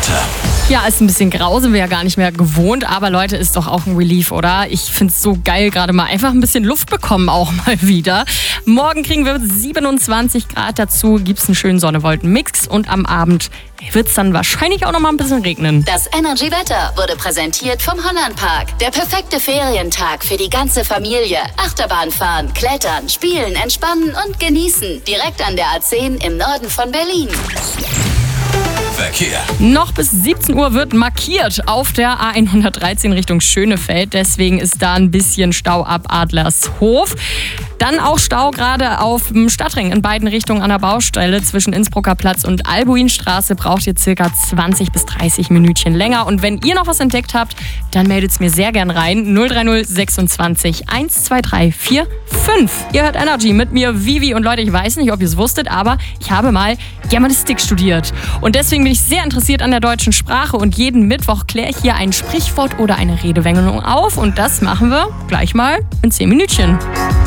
Wetter. Ja, ist ein bisschen grau, sind wir ja gar nicht mehr gewohnt, aber Leute, ist doch auch ein Relief, oder? Ich find's so geil, gerade mal einfach ein bisschen Luft bekommen auch mal wieder. Morgen kriegen wir 27 Grad, dazu gibt's einen schönen Sonne-Wolken-Mix und am Abend wird's dann wahrscheinlich auch noch mal ein bisschen regnen. Das Energy Wetter wurde präsentiert vom Hollandpark. Der perfekte Ferientag für die ganze Familie. Achterbahn fahren, klettern, spielen, entspannen und genießen. Direkt an der A10 im Norden von Berlin. Verkehr. Noch bis 17 Uhr wird markiert auf der A113 Richtung Schönefeld. Deswegen ist da ein bisschen Stau ab Adlershof. Dann auch Stau gerade auf dem Stadtring in beiden Richtungen an der Baustelle. Zwischen Innsbrucker Platz und Albuinstraße braucht ihr circa 20 bis 30 Minütchen länger. Und wenn ihr noch was entdeckt habt, dann meldet es mir sehr gern rein. 030 26 123 45. Ihr hört Energy mit mir, Vivi. Und Leute, ich weiß nicht, ob ihr es wusstet, aber ich habe mal Germanistik studiert. Und deswegen bin ich sehr interessiert an der deutschen Sprache. Und jeden Mittwoch kläre ich hier ein Sprichwort oder eine Redewendung auf. Und das machen wir gleich mal in 10 Minütchen.